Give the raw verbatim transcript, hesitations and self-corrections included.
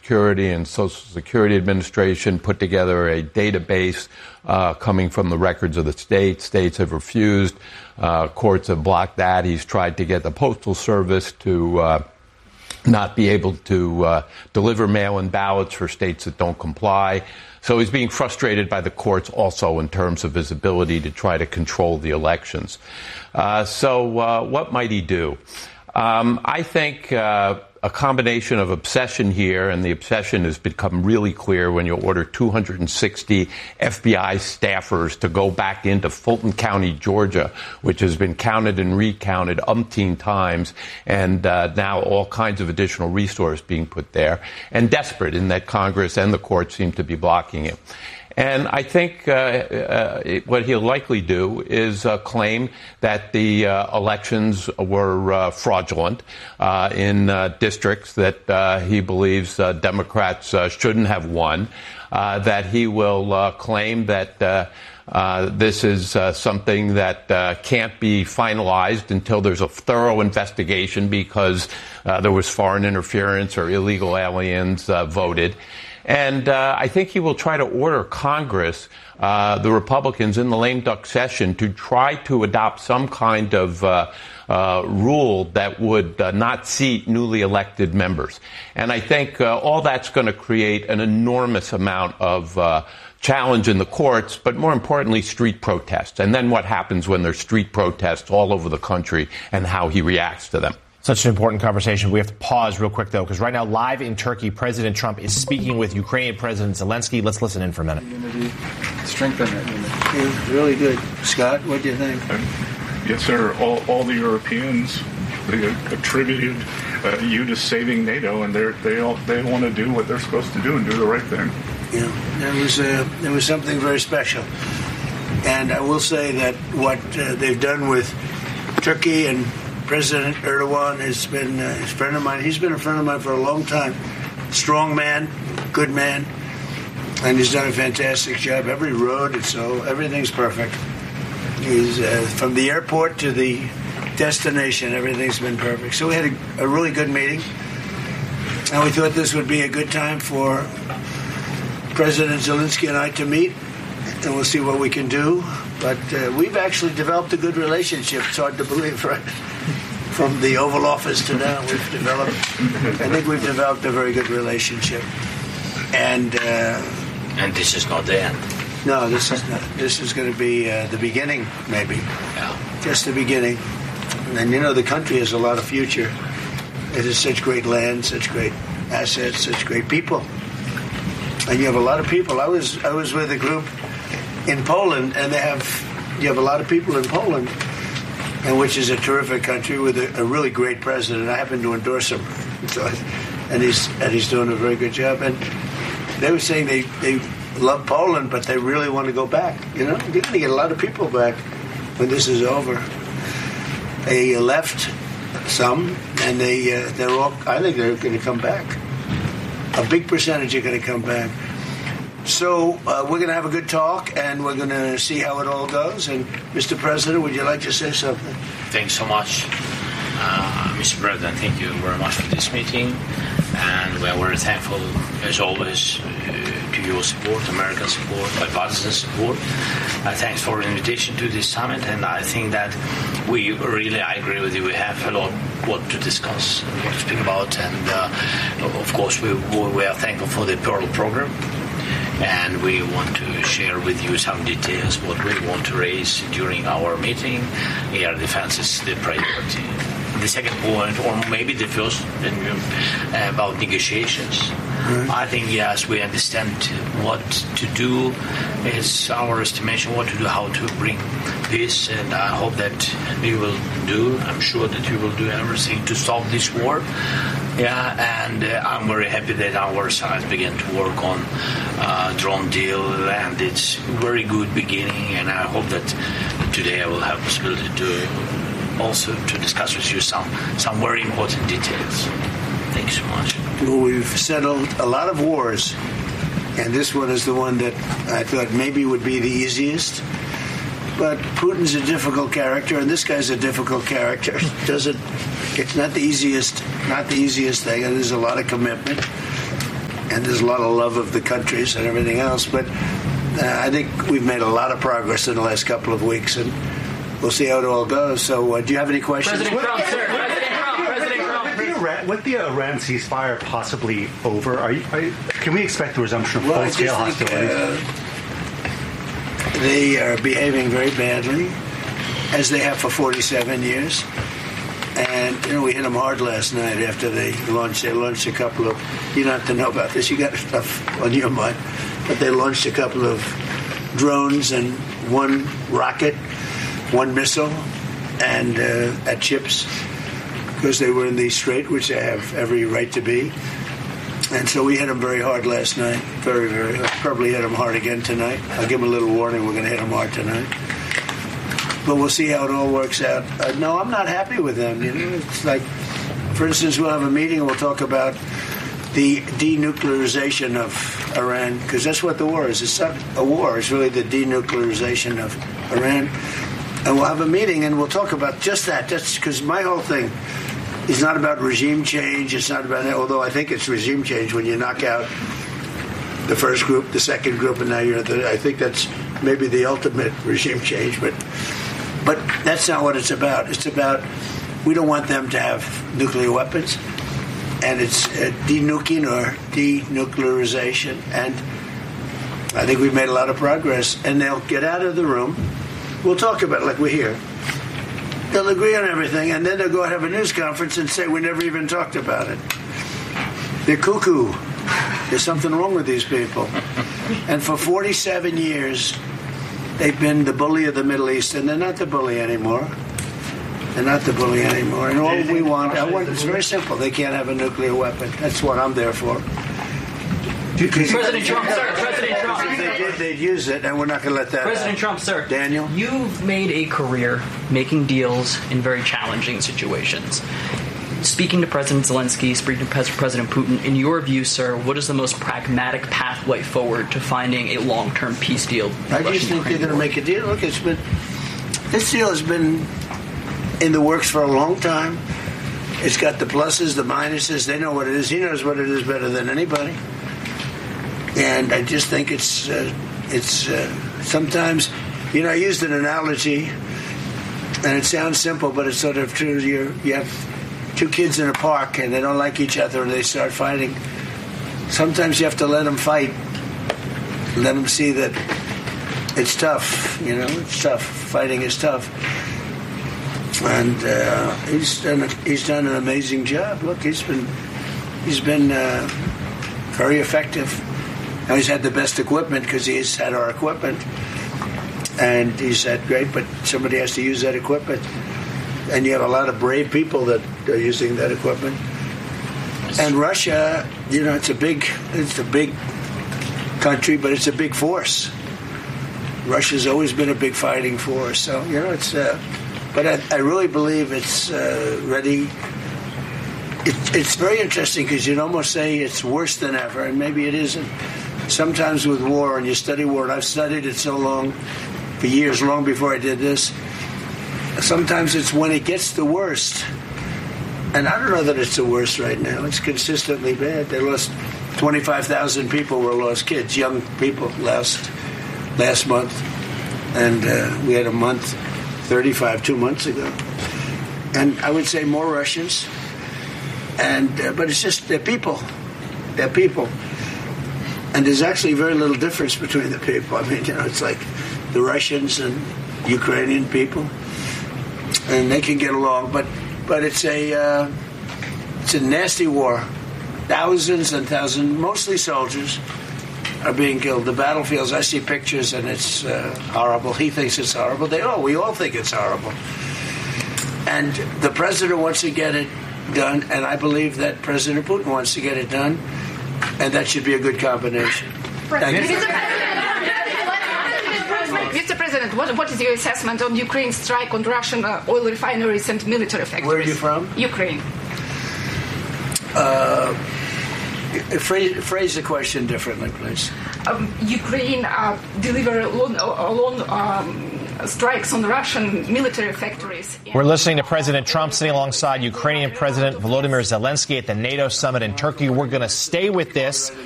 Security and Social Security Administration put together a database uh, coming from the records of the states. States have refused. Uh, courts have blocked that. He's tried to get the Postal Service to uh, not be able to uh, deliver mail-in ballots for states that don't comply. So he's being frustrated by the courts also in terms of his ability to try to control the elections. Uh, so uh, what might he do? Um, I think uh, a combination of obsession here, and the obsession has become really clear when you order two hundred sixty F B I staffers to go back into Fulton County, Georgia, which has been counted and recounted umpteen times, and uh, now all kinds of additional resources being put there, and desperate in that Congress and the courts seem to be blocking it. And I think uh, uh, what he'll likely do is uh, claim that the uh, elections were uh, fraudulent uh, in uh, districts that uh, he believes uh, Democrats uh, shouldn't have won, uh, that he will uh, claim that uh, Uh, this is uh, something that uh, can't be finalized until there's a thorough investigation because uh, there was foreign interference or illegal aliens uh, voted. And uh, I think he will try to order Congress, uh, the Republicans in the lame duck session, to try to adopt some kind of uh, uh, rule that would uh, not seat newly elected members. And I think uh, all that's going to create an enormous amount of uh, challenge in the courts, but more importantly, street protests. And then what happens when there's street protests all over the country and how he reacts to them. Such an important conversation. We have to pause real quick, though, because right now, live in Turkey, President Trump is speaking with Ukrainian President Zelensky. Let's listen in for a minute. Unity, strengthen that unity. Yeah, really good. Scott, what do you think? Uh, yes, sir. All, all the Europeans, they attributed uh, you to saving NATO, and they're, they all they want to do what they're supposed to do and do the right thing. Yeah, there was uh, there was something very special, and I will say that what uh, they've done with Turkey and President Erdogan has been uh, a friend of mine. He's been a friend of mine for a long time. Strong man, good man, and he's done a fantastic job. Every road, it's so everything's perfect. He's uh, from the airport to the destination, everything's been perfect. So we had a, a really good meeting, and we thought this would be a good time for President Zelensky and I to meet, and we'll see what we can do. But uh, we've actually developed a good relationship. It's hard to believe, right? From the Oval Office to now, we've developed, I think we've developed a very good relationship. And uh, and this is not the end. No, this is not. This is going to be uh, the beginning, maybe. Yeah. Just the beginning. And, you know, the country has a lot of future. It has such great land, such great assets, such great people. And you have a lot of people. I was I was with a group in Poland, and they have you have a lot of people in Poland, and which is a terrific country with a, a really great president. I happen to endorse him, so, and he's and he's doing a very good job. And they were saying they, they love Poland, but they really want to go back. You know, you're going to get a lot of people back when this is over. They left some, and they uh, they're all. I think they're going to come back. A big percentage are going to come back. So uh, we're going to have a good talk, and we're going to see how it all goes. And Mister President, would you like to say something? Thanks so much, uh, Mister President. Thank you very much for this meeting, and we are very thankful, as always, uh, to your support, American support, bipartisan support. Uh, thanks for the invitation to this summit, and I think that we really, I agree with you, we have a lot what to discuss, what to speak about, and uh, of course we, we are thankful for the Pearl program. And we want to share with you some details what we want to raise during our meeting. Air defense is the priority. The second point, or maybe the first, uh, about negotiations. Mm-hmm. I think, yes, we understand what to do. It's our estimation what to do, how to bring peace, and I hope that we will do, I'm sure that we will do everything to stop this war. Yeah, and uh, I'm very happy that our side began to work on uh, drone deal, and it's very good beginning, and I hope that today I will have possibility to also to discuss with you some, some very important details. Thank you so much. Well, we've settled a lot of wars, and this one is the one that I thought maybe would be the easiest. But Putin's a difficult character, and this guy's a difficult character. Doesn't it's not the easiest, not the easiest thing, and there's a lot of commitment. and there's a lot of love of the countries and everything else. But uh, I think we've made a lot of progress in the last couple of weeks, and we'll see how it all goes. So, uh, do you have any questions? President Trump, sir. President Trump. President Trump. With the Iran, with the Iran ceasefire possibly over, are you, are you, can we expect the resumption of well, full-scale hostilities? Uh, they are behaving very badly, as they have for forty-seven years. And, you know, we hit them hard last night after they launched. They launched a couple of, you don't have to know about this, you got stuff on your mind, but they launched a couple of drones and one rocket, one missile, and uh, at chips, because they were in the strait, which they have every right to be. And so we hit them very hard last night, very, very hard. Probably hit them hard again tonight. I'll give them a little warning, we're going to hit them hard tonight. But we'll see how it all works out. Uh, no, I'm not happy with them. You know, it's like, for instance, we'll have a meeting and we'll talk about the denuclearization of Iran, because that's what the war is. It's not a war. It's really the denuclearization of Iran. And we'll have a meeting and we'll talk about just that. That's because my whole thing is not about regime change. It's not about, although I think it's regime change when you knock out the first group, the second group, and now you're the, I think that's maybe the ultimate regime change. But But that's not what it's about. It's about, we don't want them to have nuclear weapons, and it's uh, denuking or denuclearization. And I think we've made a lot of progress, and they'll get out of the room. We'll talk about it like we're here. They'll agree on everything, and then they'll go and have a news conference and say we never even talked about it. They're cuckoo. There's something wrong with these people. And for forty-seven years, they've been the bully of the Middle East, and they're not the bully anymore. They're not the bully anymore. And all we want, I want, it's very simple. They can't have a nuclear weapon. That's what I'm there for. President Trump, sir. President Trump. If they did, they'd use it, and we're not going to let that President happen. Trump, sir. Daniel? You've made a career making deals in very challenging situations. Speaking to President Zelensky, speaking to President Putin, in your view, sir, what is the most pragmatic pathway forward to finding a long-term peace deal? I just think they're going to make a deal. Look, it's been, this deal has been in the works for a long time. It's got the pluses, the minuses. They know what it is. He knows what it is better than anybody. And I just think it's uh, it's uh, sometimes, you know, I used an analogy, and it sounds simple, but it's sort of true. You you have two kids in a park, and they don't like each other, and they start fighting. Sometimes you have to let them fight, let them see that it's tough. You know, it's tough. Fighting is tough. And uh, he's done a, he's done an amazing job. Look, he's been he's been uh, very effective. Now he's had the best equipment because he's had our equipment, and he's had great. But somebody has to use that equipment, and you have a lot of brave people that are using that equipment. And Russia, you know, it's a big it's a big country, but it's a big force. Russia's always been a big fighting force, so you know it's. Uh, But I, I really believe it's uh, ready. It, it's very interesting because you'd almost say it's worse than ever, and maybe it isn't. Sometimes with war, and you study war, and I've studied it so long, for years, long before I did this, sometimes it's when it gets the worst. And I don't know that it's the worst right now. It's consistently bad. They lost twenty-five thousand people were lost kids, young people, last, last month. And uh, we had a month... thirty-five, two months ago. And I would say more Russians. And uh, but it's just, they're people. They're people. And there's actually very little difference between the people. I mean, you know, it's like the Russians and Ukrainian people. And they can get along. But but it's a, uh, it's a nasty war. Thousands and thousands, mostly soldiers, are being killed. The battlefields, I see pictures, and it's uh, horrible. He thinks it's horrible. They all, we all think it's horrible. And the president wants to get it done, and I believe that President Putin wants to get it done, and that should be a good combination. Thank you. Mister President, what, what is your assessment on Ukraine's strike on Russian uh, oil refineries and military factories? Where are you from? Ukraine. Uh... Phrase, phrase the question differently, please. Um, Ukraine uh, deliver long, uh, long um, strikes on Russian military factories. We're listening to President Trump sitting alongside Ukrainian President Volodymyr Zelensky at the NATO summit in Turkey. We're going to stay with this.